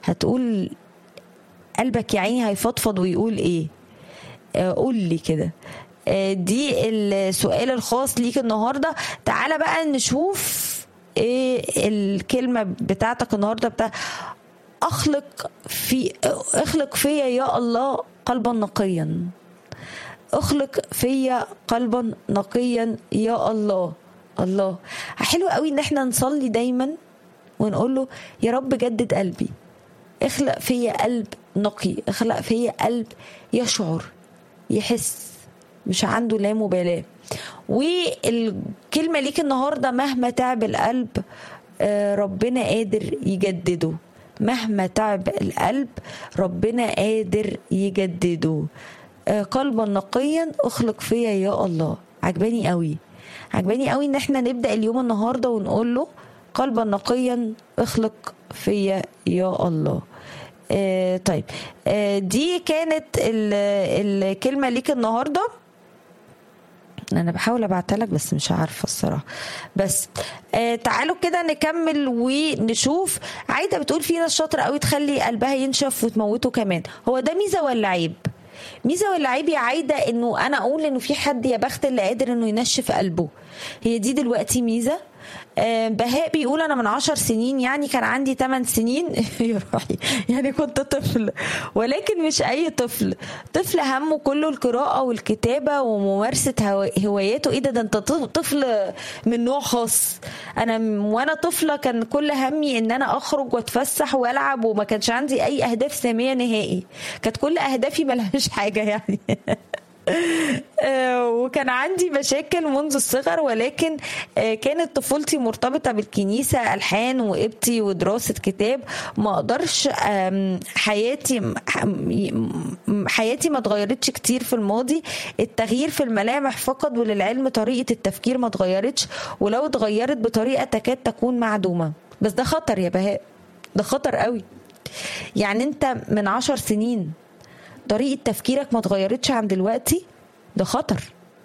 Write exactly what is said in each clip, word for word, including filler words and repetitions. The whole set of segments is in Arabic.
هتقول قلبك يا عيني هيفضفض ويقول ايه؟ قول لي كده. دي السؤال الخاص ليك النهارده. تعالى بقى نشوف ايه الكلمه بتاعتك النهارده. بتاع اخلق في اخلق فيا يا الله قلبا نقيا. اخلق فيا قلبا نقيا يا الله. الله حلو قوي ان احنا نصلي دايما ونقول له يا رب جدد قلبي، اخلق فيا قلب نقي، اخلق فيا قلب يشعر يحس مش عنده لا مبالاة. والكلمة ليك النهاردة مهما تعب القلب ربنا قادر يجدده. مهما تعب القلب ربنا قادر يجدده. قلبا نقيا اخلق فيا يا الله. عجباني قوي، عجباني قوي ان احنا نبدأ اليوم النهاردة ونقول له قلبا نقيا اخلق فيا يا الله. آه طيب آه دي كانت الكلمة ليك النهاردة. انا بحاول ابعتها لك بس مش عارفة الصراحة. بس آه تعالوا كده نكمل ونشوف. عايدة بتقول في ناس شاطرة قوي تخلي قلبها ينشف وتموته كمان. هو ده ميزة ولا عيب؟ ميزة ولا عيب يا عايدة انه انا اقول انه في حد يا بخت اللي قادر انه ينشف قلبه؟ هي دي دلوقتي ميزة. آه بهاء بيقول انا من عشر سنين يعني كان عندي ثمان سنين يا روحي يعني كنت طفل، ولكن مش اي طفل. طفل همه كله القراءة والكتابة وممارسة هواياته. ايه ده ده انت طفل من نوع خاص. انا وانا طفلة كان كل همي ان انا اخرج واتفسح والعب وما كانش عندي اي اهداف سامية نهائي. كانت كل اهدافي ملهاش حاجة يعني وكان عندي مشاكل منذ الصغر، ولكن كانت طفولتي مرتبطة بالكنيسة، ألحان وقبتي ودراسة كتاب. ما أقدرش حياتي حياتي ما تغيرتش كتير في الماضي. التغيير في الملامح فقط، وللعلم طريقة التفكير ما تغيرتش، ولو اتغيرت بطريقة تكاد تكون معدومة. بس ده خطر يا بهاء، ده خطر قوي. يعني انت من عشر سنين طريقة تفكيرك ما تغيرتش عن دلوقتي، ده خطر.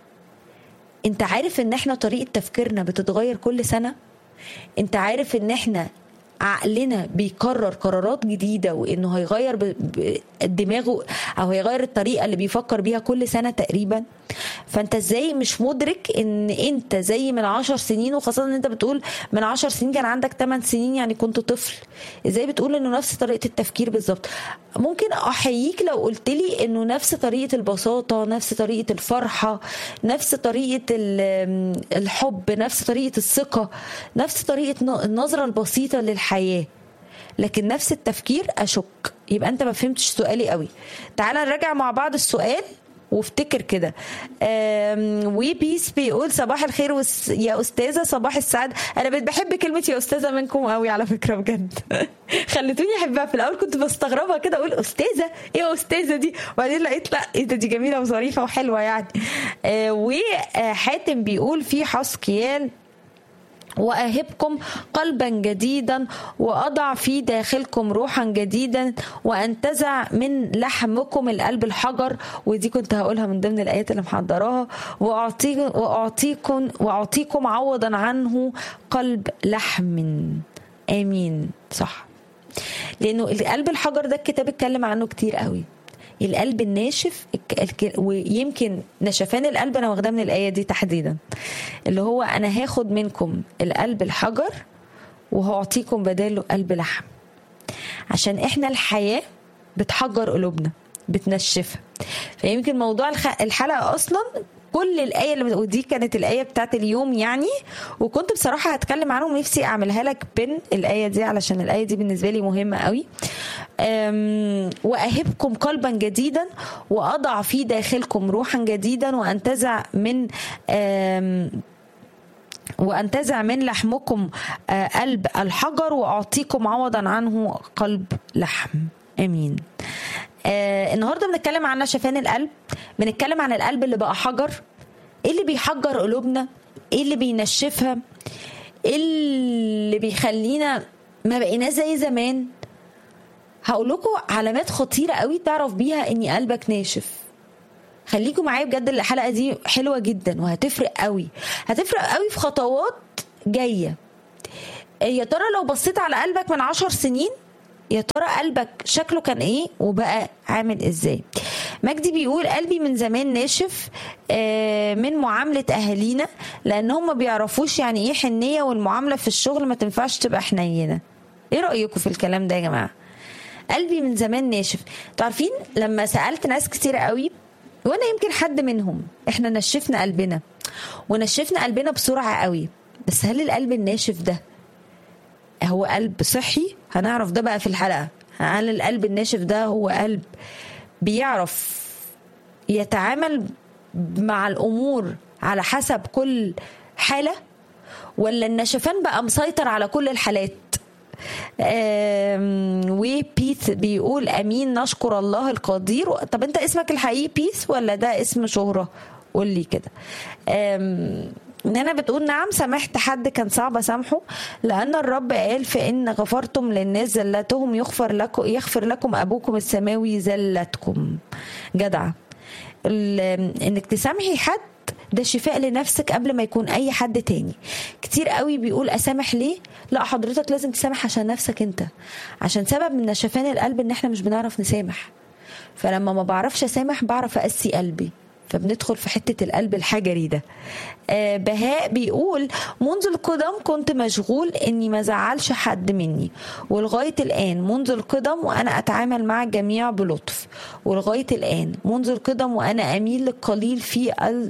انت عارف ان احنا طريقة تفكيرنا بتتغير كل سنة؟ انت عارف ان احنا عقلنا بيقرر قرارات جديدة وانه هيغير دماغه او هيغير الطريقة اللي بيفكر بيها كل سنة تقريبا؟ فانت ازاي مش مدرك ان انت زي من عشر سنين، وخاصة ان انت بتقول من عشر سنين كان عندك ثمان سنين يعني كنت طفل. ازاي بتقول انه نفس طريقة التفكير بالظبط؟ ممكن احييك لو قلت لي انه نفس طريقة البساطة، نفس طريقة الفرحة، نفس طريقة الحب، نفس طريقة الثقة، نفس طريقة النظرة البسيطة للحياة، لكن نفس التفكير اشك. يبقى انت ما فهمتش سؤالي قوي. تعال نراجع مع بعض السؤال وافتكر كده. وبيس بيقول صباح الخير وس... يا استاذه صباح السعاده. انا بقيت بحب كلمه يا استاذه منكم قوي على فكره بجد خلتوني احبها. في الاول كنت بستغربها كده اقول استاذه ايه يا استاذه دي، وبعدين لقيت لا ايه ده، دي جميله وظريفه وحلوه يعني. وحاتم بيقول في حسقيال وأهبكم قلبا جديدا وأضع في داخلكم روحا جديدا وأنتزع من لحمكم القلب الحجر. ودي كنت هقولها من ضمن الآيات اللي محضراها. وأعطيكم وأعطيكم وأعطيكم عوضا عنه قلب لحم. آمين. صح، لأنه القلب الحجر ده الكتاب اتكلم عنه كتير قوي. القلب الناشف، ويمكن نشفان القلب انا واخداه من الايه دي تحديدا، اللي هو انا هاخد منكم القلب الحجر وهعطيكم بداله قلب لحم. عشان احنا الحياه بتحجر قلوبنا، بتنشفها. فيمكن موضوع الحلقه اصلا كل الآية اللي ودي كانت الآية بتاعت اليوم يعني، وكنت بصراحة هتكلم عنهم. نفسي أعملها لك بين الآية دي علشان الآية دي بالنسبة لي مهمة قوي. وأهبكم قلبا جديدا وأضع في داخلكم روحا جديدا وأنتزع من وأنتزع من لحمكم قلب الحجر وأعطيكم عوضا عنه قلب لحم. أمين. آه النهارده بنتكلم عن نشفان القلب، بنتكلم عن القلب اللي بقى حجر. ايه اللي بيحجر قلوبنا؟ ايه اللي بينشفها؟ ايه اللي بيخلينا ما بقينا زي زمان؟ هقول لكم علامات خطيره قوي تعرف بيها ان قلبك ناشف. خليكم معايا بجد، الحلقه دي حلوه جدا وهتفرق قوي، هتفرق قوي في خطوات جايه. يا ترى لو بصيت على قلبك من عشر سنين يا ترى قلبك شكله كان ايه وبقى عامل ازاي؟ مجدي بيقول قلبي من زمان ناشف من معاملة اهالينا، لان هم ما بيعرفوش يعني ايه حنية، والمعاملة في الشغل ما تنفعش تبقى حنينة. ايه رأيكم في الكلام ده يا جماعة؟ قلبي من زمان ناشف. تعرفين لما سألت ناس كتير قوي، وانا يمكن حد منهم، احنا نشفنا قلبنا ونشفنا قلبنا بسرعة قوي، بس هل القلب الناشف ده هو قلب صحي؟ هنعرف ده بقى في الحلقة. هل القلب الناشف ده هو قلب بيعرف يتعامل مع الأمور على حسب كل حالة، ولا النشفان بقى مسيطر على كل الحالات؟ وبيث بيقول امين نشكر الله القدير. طب انت اسمك الحقيقي بيث ولا ده اسم شهرة؟ قول لي كده. نانا بتقول نعم سامحت حد كان صعب اسامحه، لان الرب قال فان غفرتم للناس زلتهم يغفر لكم يغفر لكم ابوكم السماوي زلتكم. جدعة انك تسامحي حد ده شفاء لنفسك قبل ما يكون اي حد تاني. كتير قوي بيقول اسامح ليه؟ لا حضرتك لازم تسامح عشان نفسك انت، عشان سبب من نشفان القلب ان احنا مش بنعرف نسامح. فلما ما بعرفش اسامح بعرف اقسي قلبي، فبندخل في حتة القلب الحجري ده. آه بهاء بيقول منذ القدم كنت مشغول اني ما زعلش حد مني، ولغاية الان منذ القدم وانا اتعامل مع الجميع بلطف، ولغاية الان منذ القدم وانا اميل للقليل في ال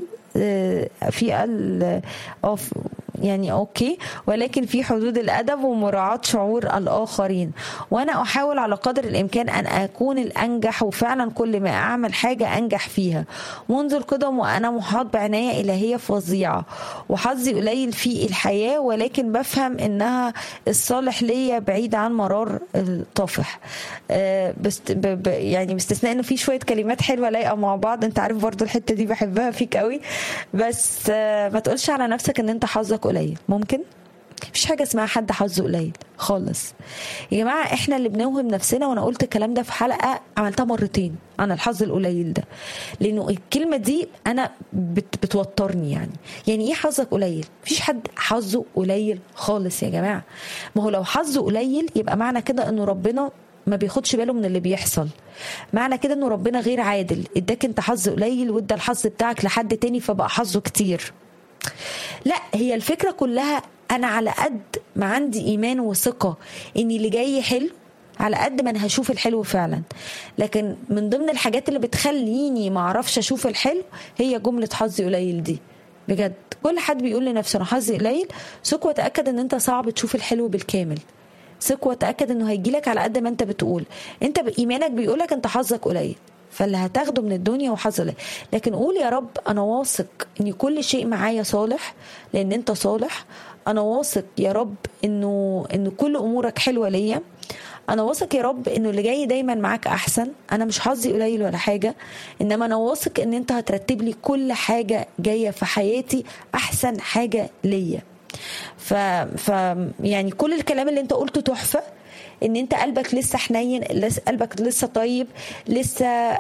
في ال أوف يعني اوكي، ولكن في حدود الادب ومراعاة شعور الاخرين، وانا احاول على قدر الامكان ان اكون الانجح، وفعلا كل ما اعمل حاجة انجح فيها. منذ القدم وانا محاط بعناية الهية فظيعة، وحظي قليل في الحياة، ولكن بفهم انها الصالح ليا بعيد عن مرار الطافح. أه بس ب يعني باستثناء انه في شوية كلمات حلوة لايقة مع بعض. انت عارف برضو الحتة دي بحبها فيك قوي، بس أه ما تقولش على نفسك ان انت حظك قليل. ممكن مفيش حاجة اسمها حد حظه قليل خالص يا جماعة، احنا اللي بنوهم نفسنا. وانا قلت الكلام ده في حلقة عملتها مرتين عن الحظ القليل ده، لانه الكلمة دي انا بت بتوترني. يعني يعني ايه حظك قليل؟ مفيش حد حظه قليل خالص يا جماعة. ما هو لو حظه قليل يبقى معنى كده انه ربنا ما بياخدش باله من اللي بيحصل، معنى كده انه ربنا غير عادل، اداك انت حظ قليل وادى الحظ بتاعك لحد تاني فبقى حظه كتير. لا، هي الفكرة كلها أنا على قد ما عندي إيمان وثقة إن اللي جاي حلو، على قد ما أنا هشوف الحلو فعلا. لكن من ضمن الحاجات اللي بتخليني ما أعرفش أشوف الحلو هي جملة حظي قليل دي. بجد كل حد بيقول لنفسه أنا حظي قليل، ثق وتأكد إن أنت صعب تشوف الحلو بالكامل. ثق وتأكد إنه هيجيلك على قد ما أنت بتقول. أنت بإيمانك بيقولك أنت حظك قليل، فاللي هتاخده من الدنيا وحظ لك. لكن قول يا رب انا واثق ان كل شيء معايا صالح لان انت صالح. انا واثق يا رب انه انه كل امورك حلوه ليا. انا واثق يا رب انه اللي جاي دايما معاك احسن. انا مش حظي قليل ولا حاجه، انما انا واثق ان انت هترتب لي كل حاجه جايه في حياتي احسن حاجه ليا. ف... ف يعني كل الكلام اللي انت قلته تحفه، ان انت قلبك لسه حنين، لسه قلبك لسه طيب، لسه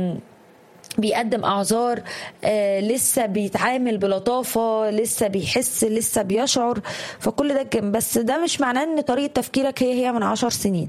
بيقدم اعذار، لسه بيتعامل بلطافه، لسه بيحس، لسه بيشعر. فكل ده بس ده مش معناه ان طريقه تفكيرك هي هي من عشر سنين.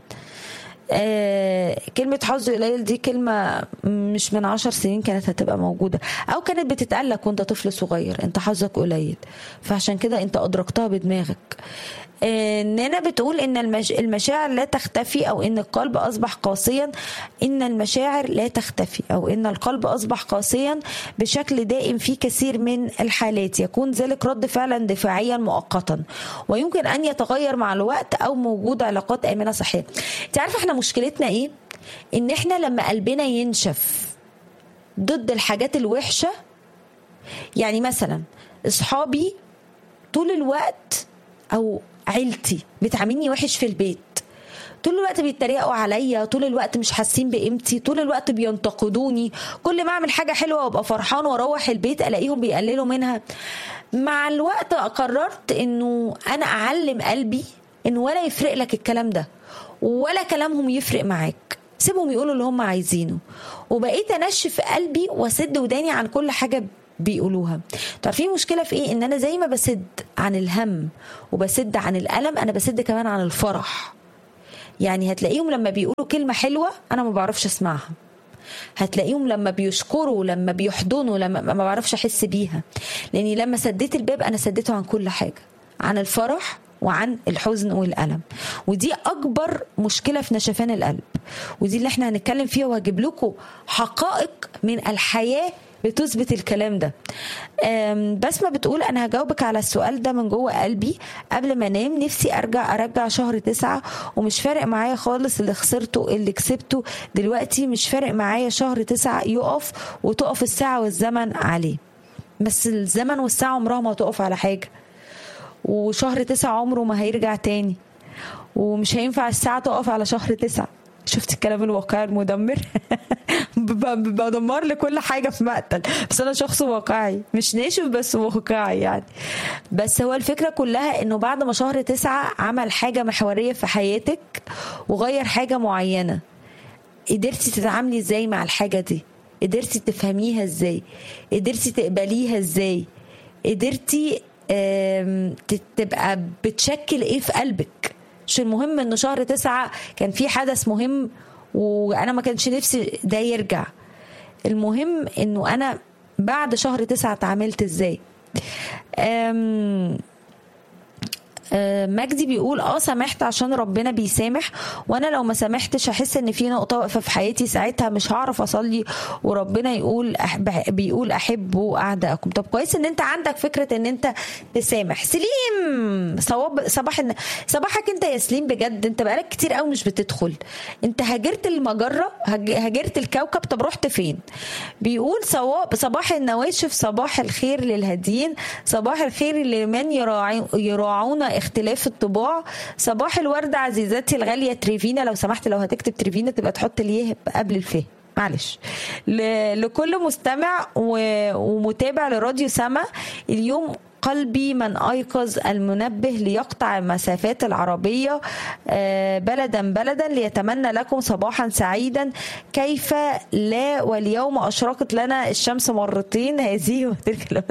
آه كلمة حظ قليل دي كلمة مش من عشر سنين كانت هتبقى موجودة، أو كانت بتتقالك وانت طفل صغير انت حظك قليل، فعشان كده انت أدركتها بدماغك. آه نانا بتقول ان المش... المشاعر لا تختفي، او ان القلب أصبح قاسيا. ان المشاعر لا تختفي او ان القلب أصبح قاسيا بشكل دائم في كثير من الحالات. يكون ذلك رد فعلا دفاعيا مؤقتا، ويمكن أن يتغير مع الوقت أو موجود علاقات آمنة صحية. انت عارفة احنا مشكلتنا ايه؟ ان احنا لما قلبنا ينشف ضد الحاجات الوحشة، يعني مثلا اصحابي طول الوقت او عيلتي بتعاملني وحش في البيت، طول الوقت بيتريقوا عليا، طول الوقت مش حاسين بقيمتي، طول الوقت بينتقدوني، كل ما اعمل حاجة حلوة وابقى فرحان واروح البيت الاقيهم بيقللوا منها. مع الوقت قررت انه انا اعلم قلبي انه ولا يفرق لك الكلام ده ولا كلامهم يفرق معاك، سيبهم يقولوا اللي هم عايزينه. وبقيت انشف قلبي واسد وداني عن كل حاجة بيقولوها. تعرفين مشكلة في ايه؟ ان انا زي ما بسد عن الهم وبسد عن الألم، انا بسد كمان عن الفرح. يعني هتلاقيهم لما بيقولوا كلمة حلوة أنا ما بعرفش أسمعها، هتلاقيهم لما بيشكروا لما بيحضنوا لما ما بعرفش أحس بيها، لأني لما سديت الباب أنا سديته عن كل حاجة، عن الفرح وعن الحزن والألم. ودي أكبر مشكلة في نشفان القلب، ودي اللي احنا هنتكلم فيها، وهجيب لكم حقائق من الحياة بتثبت الكلام ده. بسمة بتقول أنا هجاوبك على السؤال ده من جوه قلبي قبل ما انام، نفسي أرجع أرجع شهر تسعة ومش فارق معايا خالص اللي خسرته اللي كسبته دلوقتي، مش فارق معايا شهر تسعة يقف وتقف الساعة والزمن عليه. بس الزمن والساعة عمرها ما تقف على حاجة، وشهر تسعة عمره ما هيرجع تاني، ومش هينفع الساعة تقف على شهر تسعة. شفت الكلام الواقعي المدمر؟ بدمر لكل حاجة في مقتل، بس أنا شخص واقعي مش ناشف بس واقعي يعني. بس هو الفكرة كلها إنه بعد ما شهر تسعة عمل حاجة محورية في حياتك وغير حاجة معينة، قدرتي تتعاملي إزاي مع الحاجة دي؟ قدرتي تفهميها إزاي؟ قدرتي تقبليها إزاي؟ قدرتي تبقى بتشكل إيه في قلبك؟ مش المهم إنه شهر تسعة كان في حدث مهم وانا ما كانش نفسي ده يرجع، المهم انه انا بعد شهر تسعة اتعاملت ازاي. أم مجدي بيقول اه سامحت عشان ربنا بيسامح، وانا لو ما سامحتش هحس ان في نقطه واقفه في حياتي، ساعتها مش هعرف اصلي وربنا يقول أحب بيقول احبوا اعدائكم. طب كويس ان انت عندك فكره ان انت تسامح. سليم صواب صباح الن... صباحك انت يا سليم، بجد انت بقالك كتير قوي مش بتدخل، انت هاجرت المجره هاجرت الكوكب. طب رحت فين؟ بيقول صواب صباح النواشف، صباح الخير للهادين، صباح الخير لمن يراعي يراعون اختلاف الطباع، صباح الورد عزيزتي الغالية تريفينا. لو سمحت لو هتكتب تريفينا تبقى تحط اليه قبل الفه، معلش. لكل مستمع ومتابع لراديو سما، اليوم قلبي من أيقظ المنبه ليقطع المسافات العربية بلدا بلدا ليتمنى لكم صباحا سعيدا. كيف لا واليوم أشرقت لنا الشمس مرتين هذه وتلك.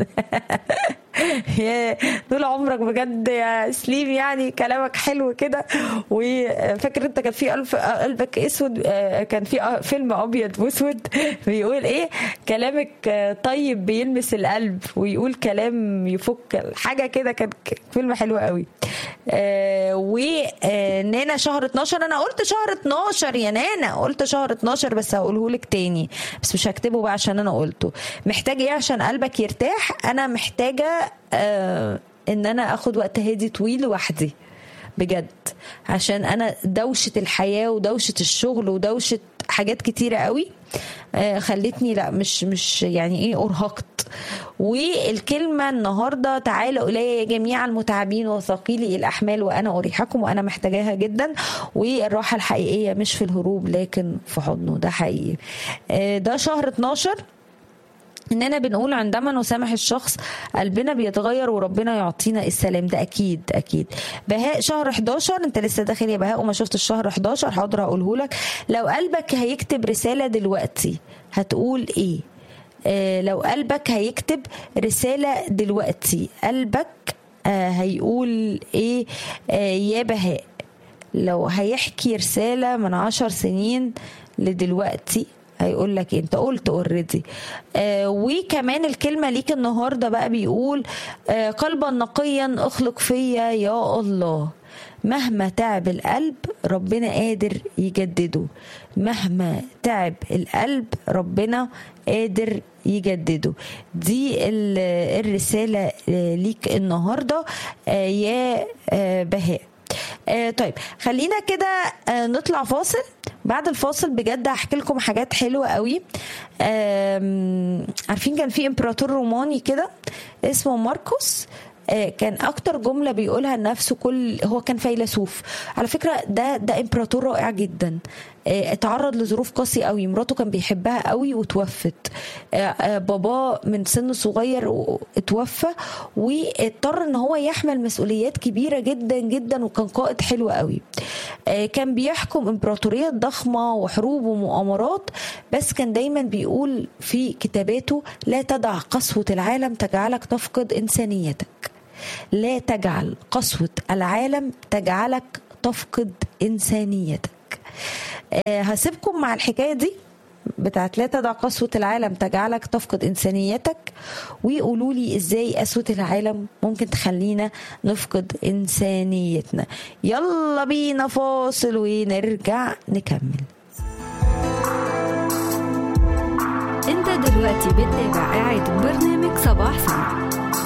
يا طول عمرك بجد يا سليم، يعني كلامك حلو كده. وفاكر انت كان في قلبك اسود، كان في فيلم ابيض واسود بيقول ايه؟ كلامك طيب بيلمس القلب ويقول كلام يفك حاجه كده، كان فيلم حلو قوي. آه ونانا شهر اتناشر، انا قلت شهر اتناشر يا نانا، قلت شهر اتناشر بس هقوله لك تاني، بس مش هكتبه بقى عشان انا قلته. محتاج ايه عشان قلبك يرتاح؟ انا محتاجه آه ان انا اخد وقت هادي طويل لوحدي بجد، عشان انا دوشه الحياه ودوشه الشغل ودوشه حاجات كتيره قوي آه خلتني لا مش مش يعني ايه ارهقت. والكلمة النهاردة تعالوا إلي يا جميع المتعبين وثقيلي الأحمال وأنا أريحكم، وأنا محتاجاها جدا. والراحة الحقيقية مش في الهروب لكن في حضنه، ده حقيقي. ده شهر اتناشر اننا بنقول عندما نسامح الشخص قلبنا بيتغير وربنا يعطينا السلام، ده اكيد اكيد. بهاء شهر حداشر، انت لسه داخل يا بهاء وما شفت الشهر حداشر، حاضر هقوله لك. لو قلبك هيكتب رسالة دلوقتي هتقول ايه؟ آه لو قلبك هيكتب رسالة دلوقتي قلبك آه هيقول ايه؟ آه يا بهاء لو هيحكي رسالة من عشر سنين لدلوقتي هيقول لك انت قلت اوريدي. آه وكمان الكلمة ليك النهاردة بقى بيقول آه قلبا نقيا اخلق فيا يا الله، مهما تعب القلب ربنا قادر يجدده، مهما تعب القلب ربنا قادر يجدده. دي الرسالة ليك النهاردة يا بهاء. طيب خلينا كده نطلع فاصل، بعد الفاصل بجد هحكي لكم حاجات حلوة قوي. عارفين كان في امبراطور روماني كده اسمه ماركوس، كان اكتر جمله بيقولها لنفسه كل هو كان فيلسوف على فكره، ده ده امبراطور رائع جدا، اتعرض لظروف قاسيه قوي، مراته كان بيحبها قوي وتوفت، باباه من سن صغير اتوفى واضطر ان هو يحمل مسؤوليات كبيره جدا جدا، وكان قائد حلو قوي، كان بيحكم امبراطوريات ضخمه وحروب ومؤامرات، بس كان دايما بيقول في كتاباته لا تدع قسوه العالم تجعلك تفقد انسانيتك، لا تجعل قسوة العالم تجعلك تفقد إنسانيتك. أه هسيبكم مع الحكاية دي بتاعت لا تدع قسوة العالم تجعلك تفقد إنسانيتك، ويقولوا لي إزاي قسوة العالم ممكن تخلينا نفقد إنسانيتنا. يلا بينا فاصل ونرجع نكمل. انت دلوقتي بتتابع قاعد برنامج صباح سما.